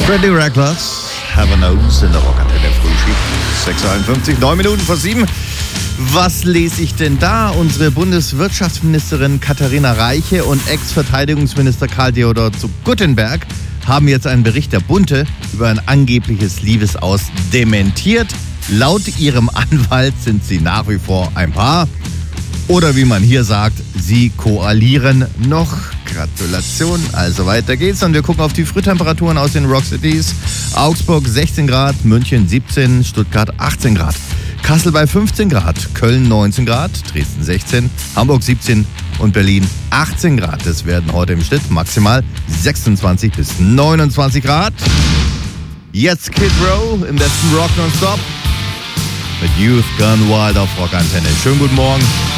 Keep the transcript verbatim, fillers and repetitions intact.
Freddie Reckless, Have a Nose in der Rockantenne Frühschicht. sechs Uhr einundfünfzig, neun Minuten vor sieben. Was lese ich denn da? Unsere Bundeswirtschaftsministerin Katharina Reiche und Ex-Verteidigungsminister Karl Theodor zu Guttenberg haben jetzt einen Bericht der Bunte über ein angebliches Liebesaus dementiert. Laut ihrem Anwalt sind sie nach wie vor ein Paar. Oder wie man hier sagt, sie koalieren noch. Gratulation. Also weiter geht's und wir gucken auf die Frühtemperaturen aus den Rock Cities. Augsburg sechzehn Grad, München siebzehn, Stuttgart achtzehn Grad. Kassel bei fünfzehn Grad, Köln neunzehn Grad, Dresden sechzehn, Hamburg siebzehn und Berlin achtzehn Grad. Es werden heute im Schnitt maximal sechsundzwanzig bis neunundzwanzig Grad. Jetzt Kid Row im besten Rock nonstop mit Youth Gone Wild auf Rockantenne. Schönen guten Morgen.